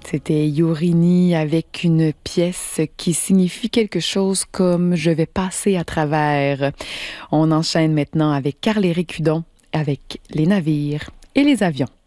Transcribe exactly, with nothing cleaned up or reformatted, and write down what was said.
C'était Yorini avec une pièce qui signifie quelque chose comme « Je vais passer à travers ». On enchaîne maintenant avec Carl-Éric Hudon avec les navires et les avions.